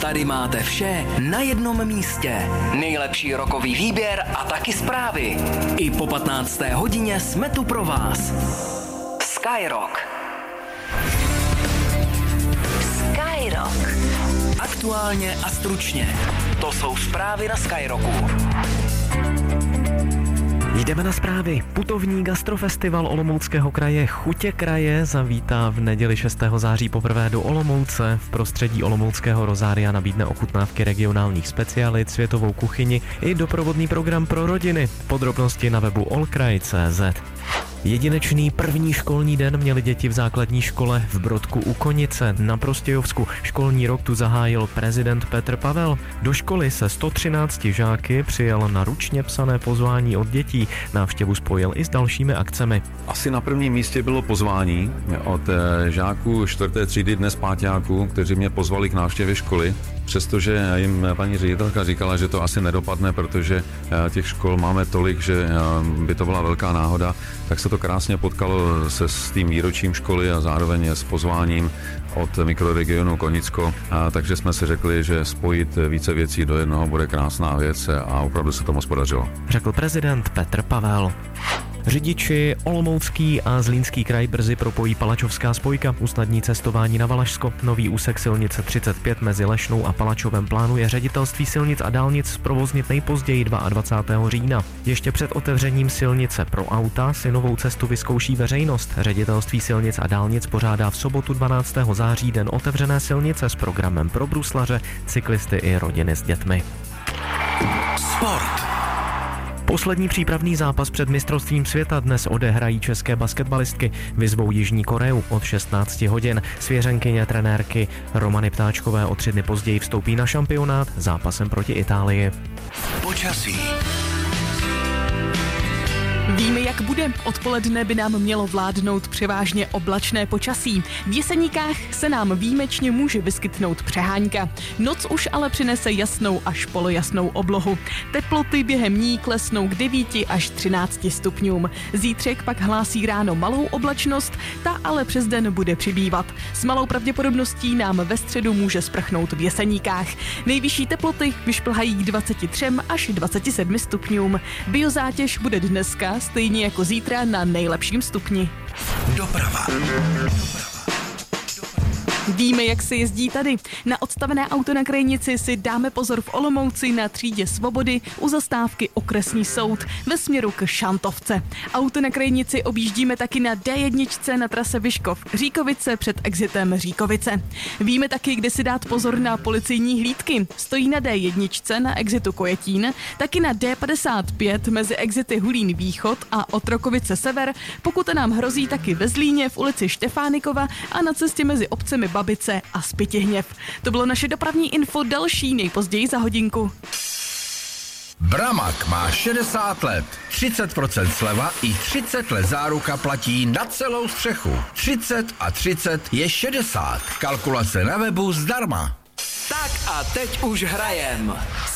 Tady máte vše na jednom místě. Nejlepší rockový výběr a taky zprávy. I po 15. hodině jsme tu pro vás. Skyrock. Skyrock. Aktuálně a stručně. To jsou zprávy na Skyrocku. Jdeme na zprávy. Putovní gastrofestival Olomouckého kraje Chutě kraje zavítá v neděli 6. září poprvé do Olomouce. V prostředí Olomouckého rozária nabídne ochutnávky regionálních specialit, světovou kuchyni i doprovodný program pro rodiny. Podrobnosti na webu olkraj.cz. Jedinečný první školní den měli děti v základní škole v Brodku u Konice na Prostějovsku. Školní rok tu zahájil prezident Petr Pavel. Do školy se 113 žáky přijel na ručně psané pozvání od dětí. Návštěvu spojil i s dalšími akcemi. Asi na prvním místě bylo pozvání od žáků 4. třídy, dnes páťáků, kteří mě pozvali k návštěvě školy. Přestože jim paní ředitelka říkala, že to asi nedopadne, protože těch škol máme tolik, že by to byla velká náhoda, tak se to krásně potkalo se s tím výročím školy a zároveň s pozváním od mikroregionu Konicko. Takže jsme si řekli, že spojit více věcí do jednoho bude krásná věc a opravdu se to moc podařilo. Řekl prezident Petr Pavel. Řidiči Olomoucký a Zlínský kraj brzy propojí Palačovská spojka, usnadní cestování na Valašsko. Nový úsek silnice 35 mezi Lešnou a Palačovem plánuje Ředitelství silnic a dálnic zprovoznit nejpozději 22. října. Ještě před otevřením silnice pro auta si novou cestu vyzkouší veřejnost. Ředitelství silnic a dálnic pořádá v sobotu 12. září den otevřené silnice s programem pro bruslaře, cyklisty i rodiny s dětmi. Sport. Poslední přípravný zápas před mistrovstvím světa dnes odehrají české basketbalistky. Vyzvou Jižní Koreu od 16 hodin. Svěřenkyně trenérky Romany Ptáčkové o 3 dny později vstoupí na šampionát zápasem proti Itálii. Počasí. Víme, jak bude. Odpoledne by nám mělo vládnout převážně oblačné počasí. V Jeseníkách se nám výjimečně může vyskytnout přehánka. Noc už ale přinese jasnou až polojasnou oblohu. Teploty během ní klesnou k 9 až 13 stupňům. Zítřek pak hlásí ráno malou oblačnost, ta ale přes den bude přibývat. S malou pravděpodobností nám ve středu může sprchnout v Jeseníkách. Nejvyšší teploty vyšplhají k 23 až 27 stupňům. Biozátěž bude dneska stejně jako zítra na nejlepším stupni. Doprava. Víme, jak se jezdí tady. Na odstavené auto na Krajnici si dáme pozor v Olomouci na třídě Svobody u zastávky Okresní soud ve směru k Šantovce. Auto na Krajnici objíždíme taky na D1 na trase Vyškov-Říkovice před exitem Říkovice. Víme taky, kde si dát pozor na policejní hlídky. Stojí na D1 na exitu Kojetín, taky na D55 mezi exity Hulín Východ a Otrokovice Sever, pokud nám hrozí taky ve Zlíně v ulici Štefánikova a na cestě mezi obcemi Babice a Spytihněv. To bylo naše dopravní info, další nejpozději za hodinku. Bramak má 60 let, 30% sleva i 30 let záruka platí na celou střechu. 30 a 30 je 60. Kalkulace na webu zdarma. Tak a teď už hrajem.